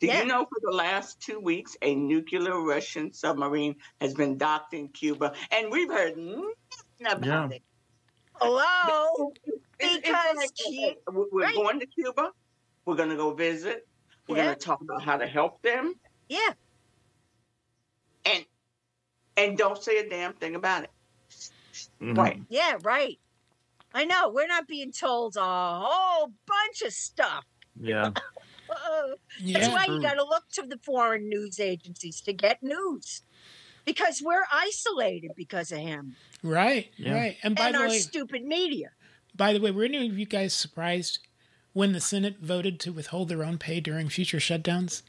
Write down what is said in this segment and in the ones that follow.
Do you know for the last 2 weeks, a nuclear Russian submarine has been docked in Cuba, and we've heard nothing about it. Hello? Because we're going to Cuba. We're going to go visit. We're going to talk about how to help them. Yeah. And don't say a damn thing about it. Mm-hmm. Right. Yeah, right. I know. We're not being told a whole bunch of stuff. Yeah. That's why you got to look to the foreign news agencies to get news. Because we're isolated because of him. Right, right. And by the way, stupid media. By the way, were any of you guys surprised when the Senate voted to withhold their own pay during future shutdowns?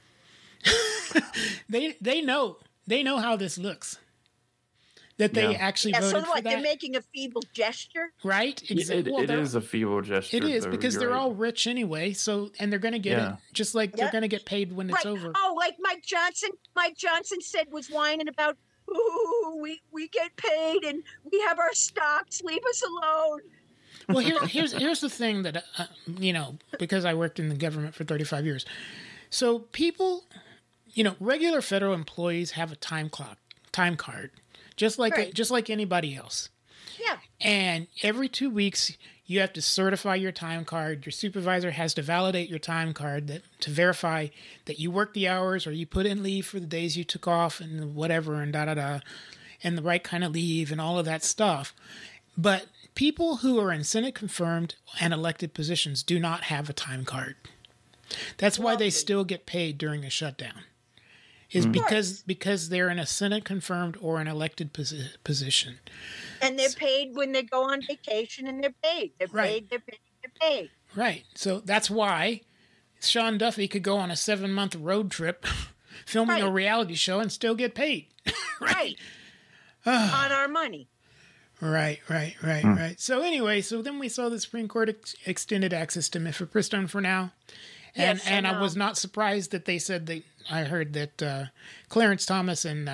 They know how this looks. That they actually voted for that. They're making a feeble gesture, right? Exactly. It is a feeble gesture. It is because they're all rich anyway. So and they're going to get it just like they're going to get paid when it's over. Oh, like Mike Johnson. Mike Johnson said was whining about, "Ooh, we get paid and we have our stocks. Leave us alone." Well, here's the thing that because I worked in the government for 35 years, so people, regular federal employees have a time card. Just like anybody else. Yeah. And every 2 weeks, you have to certify your time card. Your supervisor has to validate your time card to verify that you worked the hours or you put in leave for the days you took off and whatever and and the right kind of leave and all of that stuff. But people who are in Senate confirmed and elected positions do not have a time card. That's why they still get paid during a shutdown. Is because they're in a Senate confirmed or an elected position. And they're paid when they go on vacation and they're paid. They're paid. Right. So that's why Sean Duffy could go on a 7-month road trip filming a reality show and still get paid. Right. On our money. Right. So anyway, then we saw the Supreme Court extended access to mifepristone for now. And I was not surprised that they said I heard that Clarence Thomas and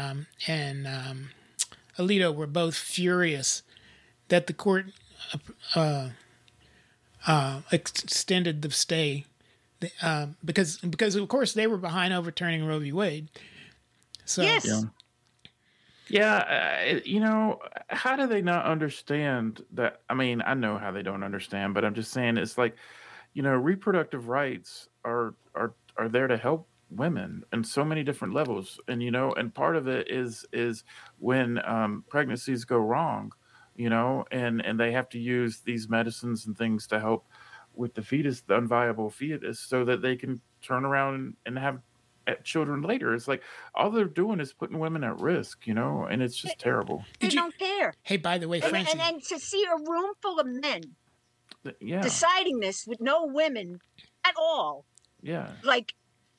Alito were both furious that the court extended the stay because of course they were behind overturning Roe v. Wade. So yes. Yeah, how do they not understand that? I mean, I know how they don't understand, but I'm just saying it's like, reproductive rights are there to help women in so many different levels, and part of it is when pregnancies go wrong, and they have to use these medicines and things to help with the fetus, the unviable fetus, so that they can turn around and have children later. It's like all they're doing is putting women at risk, and it's just terrible. They don't care. Hey, by the way, Francie, and to see a room full of men yeah. deciding this with no women at all. Yeah. Like,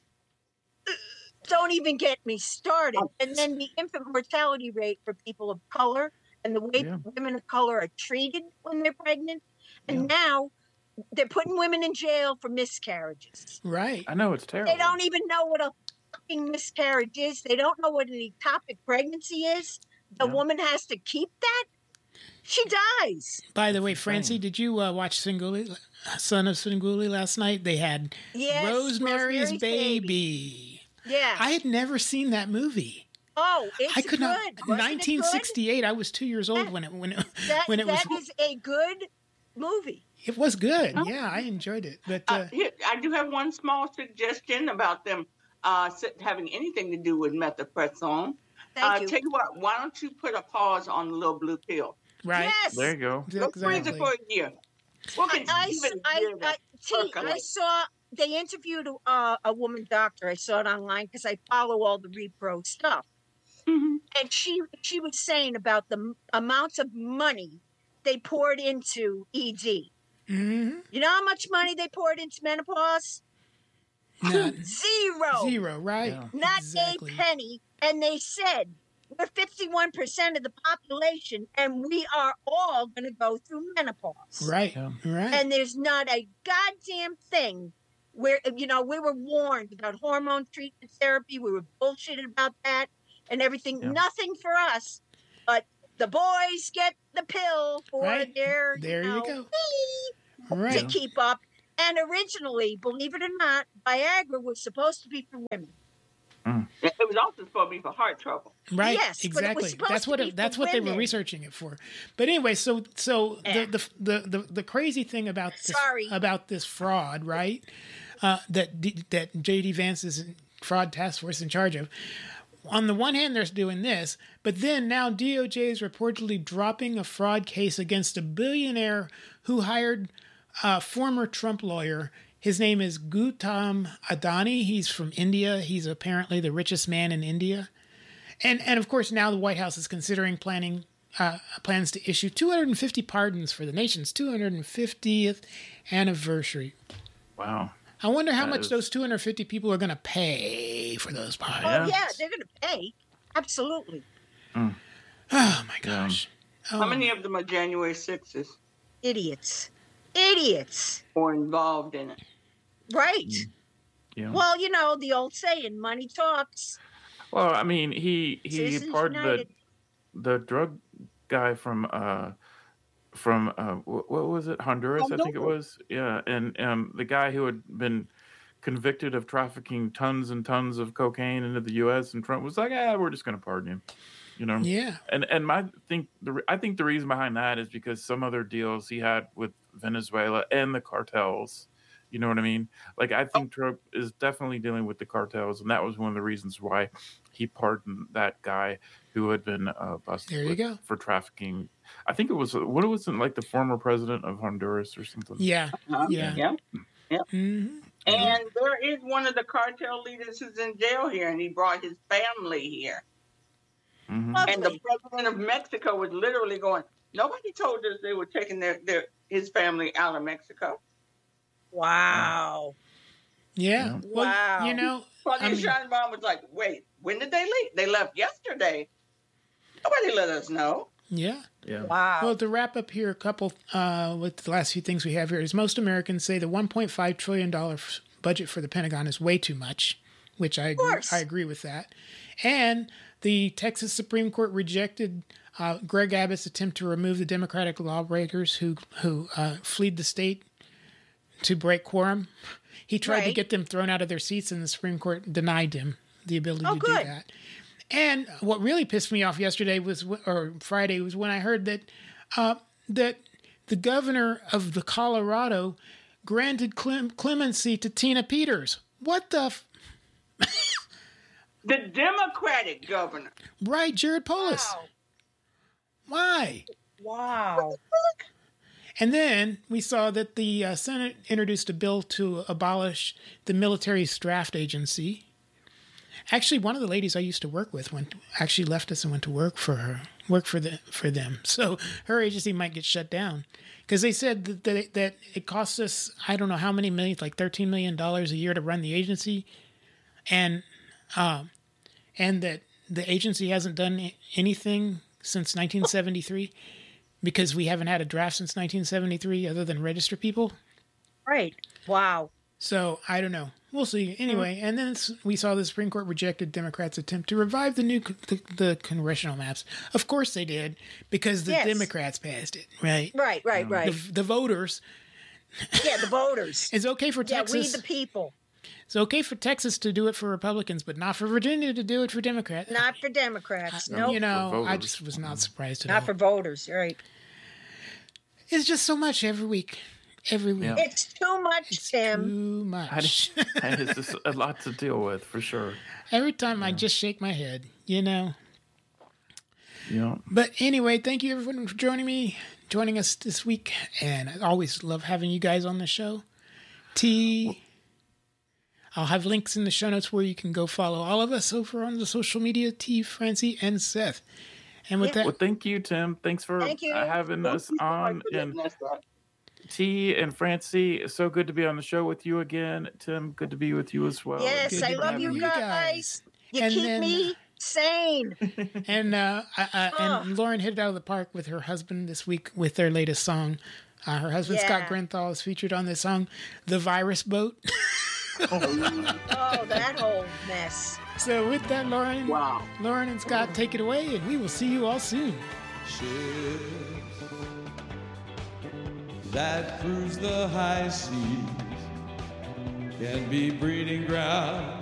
don't even get me started. And then the infant mortality rate for people of color and the way women of color are treated when they're pregnant. And now they're putting women in jail for miscarriages. Right. I know, it's terrible. They don't even know what a fucking miscarriage is. They don't know what an ectopic pregnancy is. The woman has to keep that. She dies. By the way, Francie, did you watch Son of Svengoolie last night? They had Rosemary's Baby. Yeah. I had never seen that movie. Oh, it's I could good. not. 1968. I was 2 years old when it was. That is a good movie. It was good. Yeah, I enjoyed it. But I do have one small suggestion about them having anything to do with mifepristone. Thank you. Tell you what, why don't you put a pause on the little blue pill? Right. Yes. There you go. Go freeze it for a year. I saw they interviewed a woman doctor. I saw it online because I follow all the repro stuff. Mm-hmm. And she was saying about the amounts of money they poured into ED. Mm-hmm. You know how much money they poured into menopause? Zero. Right? Yeah. Not a penny. And they said, we're 51% of the population, and we are all going to go through menopause. Right. Right. And there's not a goddamn thing where, we were warned about hormone treatment therapy. We were bullshitted about that and everything. Yeah. Nothing for us, but the boys get the pill for their, there you go. To keep up. And originally, believe it or not, Viagra was supposed to be for women. It was also supposed to be for heart trouble. Right. Yes, but it was exactly. supposed That's to what be that's for what they were women. researching it for. But anyway, so Yeah. the crazy thing about Sorry. this fraud, right? That JD Vance is fraud task force in charge of. On the one hand, they're doing this, but then now DOJ is reportedly dropping a fraud case against a billionaire who hired a former Trump lawyer. His name is Gautam Adani. He's from India. He's apparently the richest man in India. And of course, now the White House is considering plans to issue 250 pardons for the nation's 250th anniversary. Wow. I wonder how much those 250 people are going to pay for those pardons. Oh, yeah, they're going to pay. Absolutely. Oh, my gosh. How many of them are January 6th Idiots. or involved in it? Right. Yeah. Well, you know, the old saying, money talks. Well, I mean, he Citizens pardoned United. the drug guy from what was it, Honduras, I think it was. Yeah, and the guy who had been convicted of trafficking tons and tons of cocaine into the U.S. and Trump was like, we're just going to pardon him. You know. Yeah. And I think the reason behind that is because some other deals he had with Venezuela and the cartels. You know what I mean? Like, I think Trump is definitely dealing with the cartels, and that was one of the reasons why he pardoned that guy who had been busted for trafficking. I think it was like the former president of Honduras or something. Yeah. Yeah. Yeah. Mm-hmm. And there is one of the cartel leaders who's in jail here, and he brought his family here. Mm-hmm. And the president of Mexico was literally going, nobody told us they were taking his family out of Mexico. Wow. Yeah. Well, Wow. you know, Claudia Sheinbaum was like, wait, when did they leave? They left yesterday. Nobody let us know. yeah. Yeah. Wow. Well, to wrap up here, a couple with the last few things we have here is most Americans say the $1.5 trillion budget for the Pentagon is way too much, which I agree with that. And the Texas Supreme Court rejected Greg Abbott's attempt to remove the Democratic lawbreakers who fled the state to break quorum. He tried to get them thrown out of their seats, and the Supreme Court denied him the ability to do that. And what really pissed me off Friday was when I heard that that the governor of the Colorado granted clemency to Tina Peters. What the? The Democratic governor. Right, Jared Polis. Wow. Why? Wow. And then we saw that the Senate introduced a bill to abolish the military's draft agency. Actually, one of the ladies I used to work with actually left us and went to work for them. So her agency might get shut down because they said that it costs us, I don't know how many millions, like $13 million a year to run the agency, and that the agency hasn't done anything since 1973. Because we haven't had a draft since 1973 other than register people. Right. Wow. So, I don't know. We'll see. Anyway, and then we saw the Supreme Court rejected Democrats' attempt to revive the congressional maps. Of course they did, because the Democrats passed it, right? Right. The voters. Yeah, the voters. It's okay for Texas. Yeah, we the people. It's okay for Texas to do it for Republicans, but not for Virginia to do it for Democrats. Not for Democrats. No. You know, I just was not surprised at all. Not for voters, right? It's just so much every week. Every week. Yeah. It's too much, Tim. Too much. It's just a lot to deal with, for sure. Every time I just shake my head, you know. Yeah. But anyway, thank you everyone for joining us this week. And I always love having you guys on the show. I'll have links in the show notes where you can go follow all of us over on the social media, T, Francie, and Seth. And with that... Well, thank you, Tim. Thanks for having us on. And T and Francie, so good to be on the show with you again. Tim, good to be with you as well. Yes, I love you guys. You keep me sane. And Lauren hit it out of the park with her husband this week with their latest song. Her husband, Scott Grenthal, is featured on this song, The Virus Boat. Oh, that whole mess. So with that, Lauren and Scott, take it away, and we will see you all soon. Ships that cruise the high seas can be breeding ground